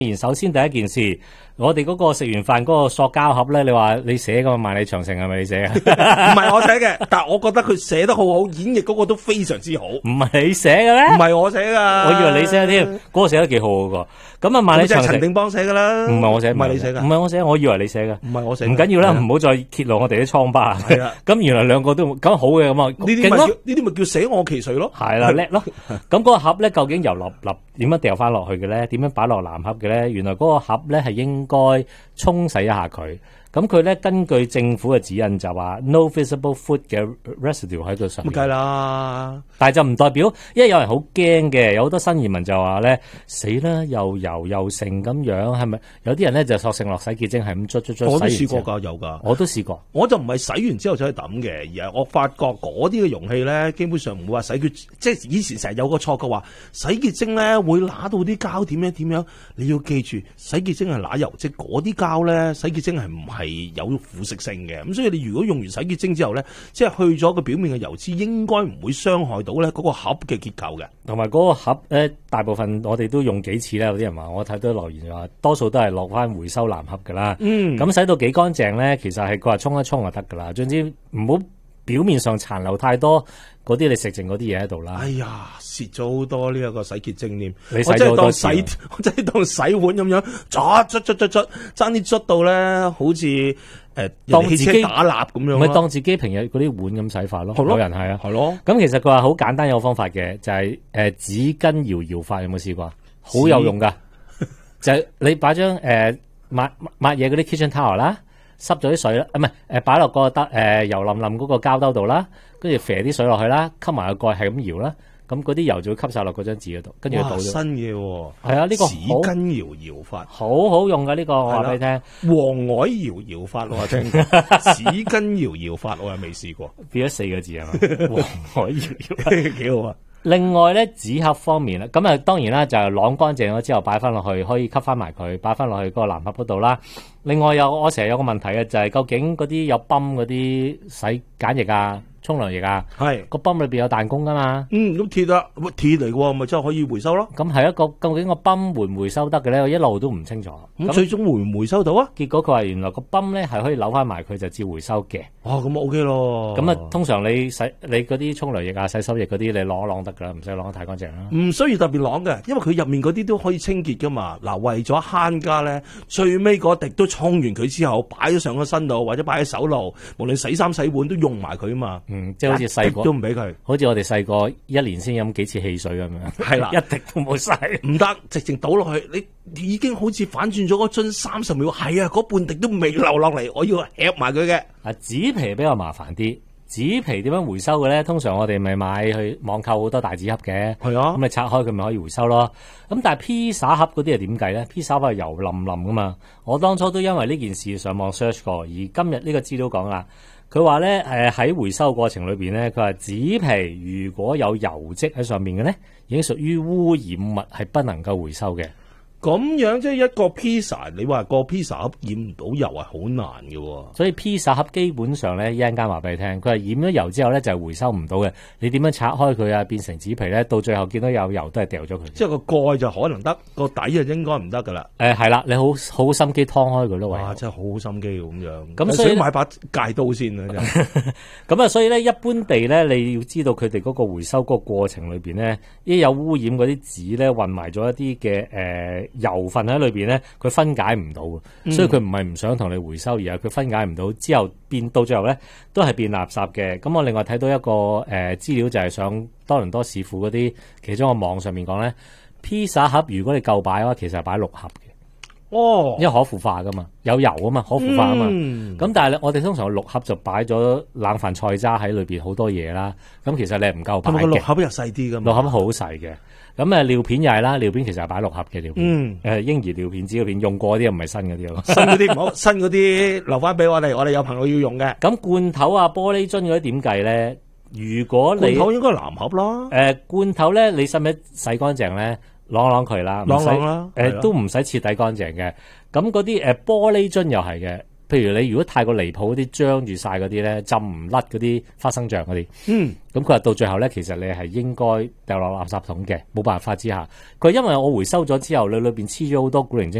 首先第一件事，我哋嗰個食完飯嗰個塑膠盒咧，你話你寫個萬里長城係咪你寫啊？ 唔係我寫嘅，但係我覺得佢寫得好好，演繹嗰個都非常之好。 唔係你寫嘅咩？ 唔係我寫噶， 我以為你寫添，嗰個寫得幾好嗰個。咁啊，萬里長城陳定邦寫噶啦， 唔係我寫， 唔係你寫噶， 唔係我寫，我以為你寫嘅。 唔係我寫， 唔緊要啦，唔好再揭露我哋啲瘡疤。 係啦， 咁原來兩個都咁好嘅咁啊， 呢啲咪叫捨我其誰咯？ 係啦，叻咯。咁嗰個盒咧，究竟由立點樣掉翻落去嘅咧？點樣擺落藍盒嘅咧？原來嗰個盒咧係應該沖洗一下佢。咁佢咧根據政府嘅指引就話 no visible food 嘅 residue 喺度上面。 咁計啦， 但係就唔代表，因為有人好驚嘅，有好多新移民就話咧死啦，又油又剩咁樣，係咪？有啲人咧就索性落洗潔精係咁捽。 我都試過㗎，有㗎。 我都試過。 我就唔係洗完之後就去抌嘅，而係我發覺嗰啲嘅容器咧，基本上唔會話洗潔，即係以前成日有個錯覺話洗潔精咧會揦到啲膠點樣。你要記住，洗潔精係揦油漬，嗰啲膠咧洗潔精係唔係有腐蝕性嘅。咁所以你如果用完洗潔精之後咧，即係去咗個表面嘅油脂，應該唔會傷害到咧嗰個盒嘅結構嘅。 同埋嗰個盒大部分我哋都用幾次咧。有啲人話我睇到留言就話，多數都係落翻回收藍盒噶啦。咁洗到幾乾淨咧，其實係佢話沖一沖就得噶啦。總之唔好表面上殘留太多嗰啲你食剩嗰啲嘢喺度啦。 哎呀，蝕咗好多呢一個洗潔精添。 你洗咗好多次， 我真係當洗碗咁樣，捽，爭啲捽到咧，好似當汽車打蠟咁樣。 唔係當自己平日嗰啲碗咁洗法咯。有人係啊， 係咯。 咁其實佢話好簡單有個方法嘅，就係紙巾搖法，有冇試過？好有用噶，就係你擺張抹嘢嗰啲 kitchen towel 啦。濕咗啲水啦，唔係擺落個油淋淋嗰個膠兜度啦，跟住啡啲水落去啦，吸埋個蓋係咁搖啦，咁嗰啲油就會吸晒落嗰張紙嗰度，跟住倒咗。 新嘅喎， 係啊，呢個紙巾搖法， 好好用噶呢個，我話俾你聽。 黃外搖法我聽過，紙巾搖法我係未試過。 變咗4個字係嘛？黃外搖幾好啊！ 另外咧，紙盒方面咧，咁啊當然啦，就係晾乾淨咗之後擺翻落去，可以吸翻埋佢，擺翻落去嗰個藍盒嗰度啦。另外我成日有個問題嘅，就係究竟嗰啲有泵嗰啲洗梘液啊、沖涼液啊，係個泵裏邊有彈弓噶嘛？ 咁鐵啊，鐵嚟嘅喎，咪真係可以回收咯。 咁係一個究竟個泵回唔回收得嘅咧？我一路都唔清楚。 咁最終回唔回收到啊？ 結果佢話原來個泵咧係可以扭翻埋佢就照回收嘅。 咁 OK 咯。 咁啊，通常你嗰啲沖涼液啊、洗手液嗰啲，你晾一晾得噶啦，唔使晾得太乾淨啦。 唔需要特別晾嘅，因為佢入面嗰啲都可以清潔噶嘛。嗱，為咗慳家咧，最尾嗰滴都沖完佢之後，擺咗上個身度或者擺喺手度，無論洗衫洗碗都用埋佢啊嘛。 即係好似細個都唔俾佢， 好似我哋細個一年先飲幾次汽水咁樣。 係啦， 一滴都冇晒， 唔得，直情倒落去，你已經好似反轉咗嗰樽30秒，係啊，嗰半滴都未流落嚟，我要吃埋佢嘅。 紙皮比較麻煩啲。紙皮點樣回收嘅咧？通常我哋咪買去網購好多大紙盒嘅，係啊，咁你拆開佢咪可以回收咯。咁但係披薩盒嗰啲係點計咧？披薩盒係油淋淋噶嘛。我當初都因為呢件事上網 search 過，而今日呢個資料講啦，佢話咧喺回收過程裏邊咧，佢話紙皮如果有油漬喺上面嘅咧，已經屬於污染物，係不能夠回收嘅。 咁樣即係一個披薩，你話個披薩盒染唔到油係好難嘅， 所以披薩盒基本上咧，一陣間話俾你聽，佢係染咗油之後咧就係回收唔到嘅。你點樣拆開佢啊，變成紙皮咧，到最後見到有油都係掉咗佢。 即係個蓋就可能得，個底就應該唔得噶啦。 係啦，你好心機劏開佢咯， 哇，真係好心機咁樣。 咁所以買把戒刀先啊，真係。 咁啊，所以咧，一般地咧，你要知道佢哋嗰個回收嗰個過程裏邊咧，一有污染嗰啲紙咧，混埋咗一啲嘅油分喺裏邊咧，佢分解唔到，所以佢唔係唔想同你回收，而係佢分解唔到，之後變到最後咧都係變垃圾嘅。咁我另外睇到一個資料就係上多倫多市府嗰啲其中個網上面講咧，披薩盒如果你夠擺嘅話，其實係擺6盒嘅。因為可腐化噶嘛，有油啊嘛，可腐化啊嘛。咁但係我哋通常6盒就擺咗冷飯菜渣喺裏邊好多嘢啦。咁其實你係唔夠擺嘅。 6盒又細啲噶嘛 ？6盒好細嘅。咁尿片又係啦，尿片其實係擺6盒嘅尿片。嬰兒尿片、紙尿片用過啲唔係新嗰啲咯。 新嗰啲唔好，新嗰啲留翻俾我哋有朋友要用嘅。 咁罐頭啊、玻璃樽嗰啲點計咧？如果你罐頭應該藍盒啦。 罐頭咧，你使唔使洗乾淨咧？啷佢啦， 啷啦， 都唔使徹底乾淨嘅。咁嗰啲玻璃樽又係嘅， 譬如你如果太過離譜嗰啲張住晒嗰啲咧，浸唔甩嗰啲花生醬嗰啲，咁佢話到最後咧，其實你係應該掉落垃圾桶嘅，冇辦法之下，佢因為我回收咗之後，你裏邊黐咗好多古靈精